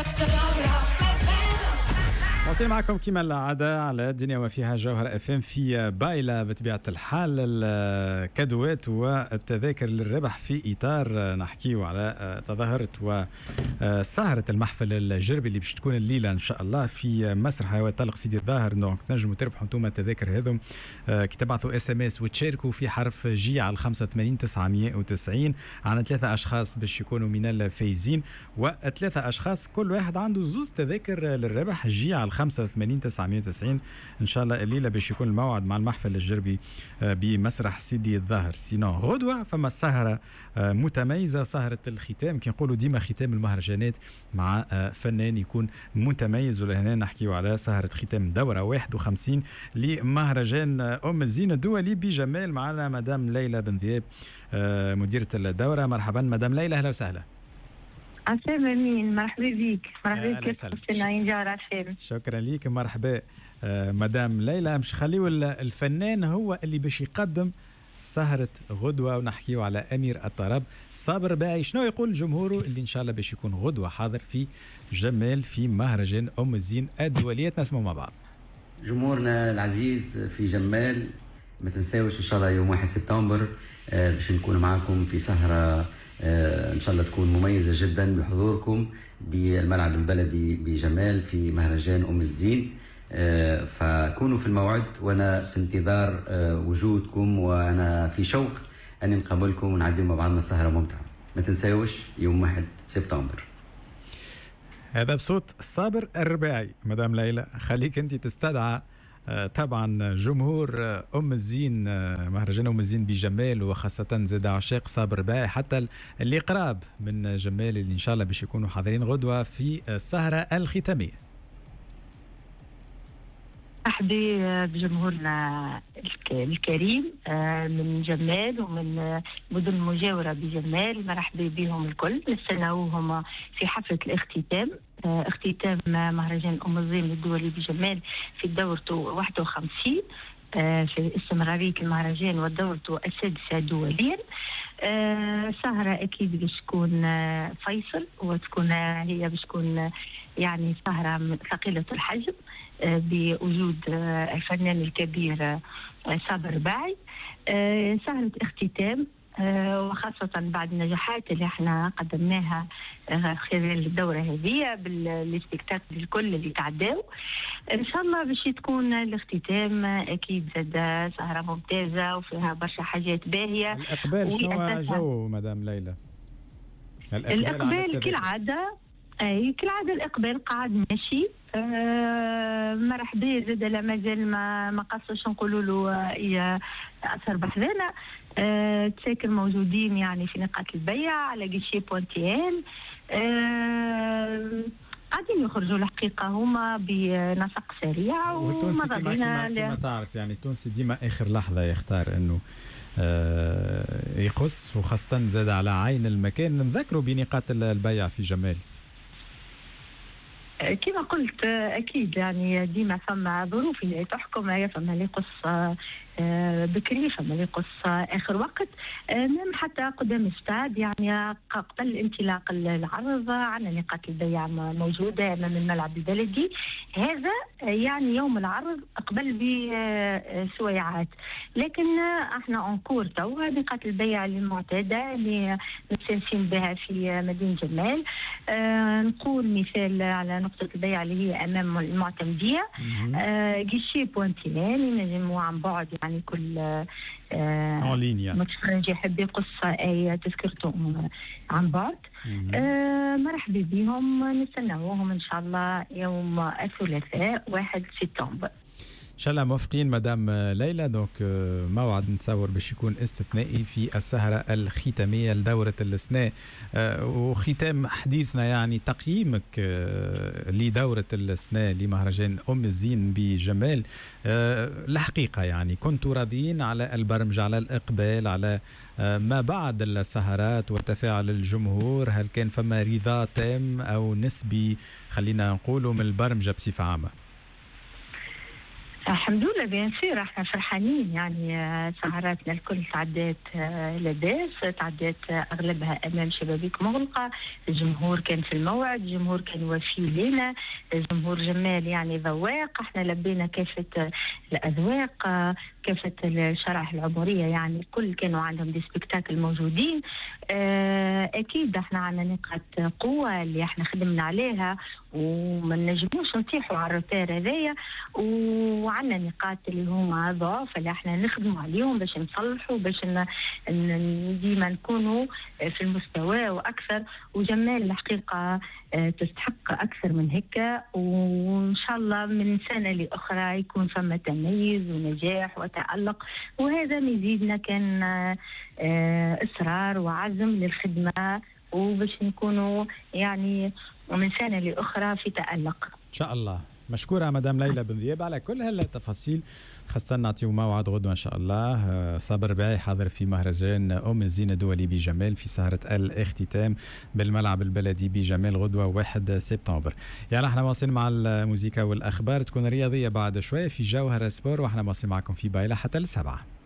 واصل معكم كما العادة على الدنيا وفيها جوهر اف ام في بايلة بطبيعة الحال الكادوات والتذاكر للربح في إطار نحكيو على تظاهرة وسهرة المحفل الجربي اللي باش تكون الليلة إن شاء الله في مسرح هواء طلق سيدي الظاهر. دونك تنجموا تربحوا انتم التذاكر هذم كي تبعثوا اس ام اس وتشاركوا في حرف جي على 85 990. عن 3 أشخاص باش يكونوا من الفايزين و3 أشخاص كل واحد عنده زوز تذاكر للربح جي على 85 990 ان شاء الله الليله باش يكون الموعد مع المحفل الجربي بمسرح سيدي الظاهر. سينو غدوه فما سهره متميزه، سهره الختام كي نقولوا ديما ختام المهرجانات مع فنان يكون متميز. ولهنا نحكيو على سهره ختام دوره 51 لمهرجان ام الزين الدولي بجمال. معنا مدام ليلى بن ذياب مديره الدوره. مرحبا مدام ليلى، اهلا وسهلا. عسام امين، مرحبا بك. مرحبا بك مستمعين جار عسام. شكرا ليك. مرحبا مدام ليلى. مش خليو الفنان هو اللي باش يقدم سهرة غدوة ونحكيو على أمير الطرب صابر باعي. شنو يقول جمهوره اللي إن شاء الله باش يكون غدوة حاضر في جمال في مهرجان أم الزين الدولية؟ نسمعوا مع بعض. جمهورنا العزيز في جمال، ما تنساوش إن شاء الله يوم 1 سبتمبر باش نكون معكم في سهرة إن شاء الله تكون مميزة جدا بحضوركم بالملعب البلدي بجمال في مهرجان أم الزين. فكونوا في الموعد، وأنا في انتظار وجودكم، وأنا في شوق أن نقابلكم ونعدي مع بعضنا سهرة ممتعة. ما تنساوش يوم 1 سبتمبر. هذا بصوت صابر الرباعي. مدام ليلى خليك أنت تستدعى طبعا جمهور أم الزين، مهرجان أم الزين بجمال، وخاصة زاد عشاق صابر باعي حتى اللي قراب من جمال اللي إن شاء الله باش يكونوا حاضرين غدوة في السهرة الختامية. أحبي بجمهورنا الكريم من جمال ومن مدن مجاورة بجمال، مرحبا بهم الكل. نستناوهم في حفلة الاختتام، اختتام مهرجان أم الزين الدولي بجمال في دورته 51 في استمرارية المهرجان ودورته السادسة دوليا. سهرة أكيد باش تكون فيصل، وتكون هي باش تكون يعني سهرة ثقيلة الحجم بوجود الفنان الكبير صابر باعي. سهرة اختتام، وخاصة بعد النجاحات اللي احنا قدمناها خلال الدورة هذه بالسبيكتاكل الكل اللي تعداو. ان شاء الله باش تكون الاختتام اكيد زاد سهرة ممتازة وفيها برشا حاجات باهية. الإقبال شنو جو مدام ليلى؟ الإقبال كالعادة، اي كالعادة الإقبال قاعد ماشي. مرحبا زاد لا مازال ما قصش نقولوا له اثر بحذانا. تساكر موجودين يعني في نقاط البيع على جيشي بونتيان. قاعدين يخرجوا الحقيقة هما بنسق سريع. والتونسي كما تعرف يعني التونسي ديما آخر لحظة يختار أنه يقص، وخاصة زاد على عين المكان. نذكروا بنقاط البيع في جمال. كما قلت أكيد يعني ديما فما ظروف اللي تحكم، فما اللي يقص بكري، فما اللي يقص آخر وقت. نعم حتى قدام استاد يعني قبل انطلاق العرض عندنا نقاط البيع موجودة أمام الملعب البلدي. هذا يعني يوم العرض قبل بسويعات، لكن احنا انكور توا نقاط البيع المعتادة اللي متسلسين بها في مدينة جمال. نقول مثال على نقطة البيع اللي هي أمام المعتمدية، جيشي بوانتيان ينجموا عن بعد يعني كل متفرج يحب يقص أي تذكرته عن بعد. مرحبا بهم، نستناوهم إن شاء الله يوم الثلاثاء 1 سبتمبر. إن شاء الله موافقين مدام ليلى. دونك موعد نتصور باش يكون استثنائي في السهرة الختامية لدورة السنة. وختام حديثنا يعني تقييمك لدورة السنة لمهرجان أم الزين بجمال. الحقيقة يعني كنتوا راضيين على البرمج، على الإقبال، على ما بعد السهرات وتفاعل الجمهور؟ هل كان فما رضا تام أو نسبي خلينا نقولوا من البرمجة بصفة عامة؟ الحمد لله بيان سور احنا فرحانين يعني سهراتنا الكل تعدات لاباس، تعدات اغلبها امام شبابيك مغلقه، الجمهور كان في الموعد، الجمهور كان وفي لنا، الجمهور جمال يعني ذواق، احنا لبينا كافه الاذواق كافه الشرائح العمريه يعني الكل كانوا عندهم دي سبيكتاكل موجودين. اكيد احنا عندنا نقاط قوه اللي احنا خدمنا عليها وما نجموش نطيحوا على الروتير هذايا، وعندنا نقاط اللي هما ضعف اللي احنا نخدموا عليهم باش نصلحوا باش ديما نكونوا في المستوى واكثر. وجمال الحقيقه تستحق اكثر من هيك، وان شاء الله من سنه لاخرى يكون فما تميز ونجاح وتألق، وهذا مزيدنا كان اصرار وعزم للخدمه وباش نكونوا يعني ومن سنة لأخرى في تألق إن شاء الله. مشكورة مدام ليلى بن ذياب على كل هالتفاصيل، خاصة نعطيو موعد غدوة إن شاء الله. صابر رباعي حاضر في مهرجان الزينة الدولي بجمال في سهرة الاختتام بالملعب البلدي بجمال غدوة 1 سبتمبر. يعني احنا واصلين مع الموسيقى والأخبار، تكون رياضية بعد شوية في جوهر سبور، واحنا واصلين معكم في بايلة حتى ل7.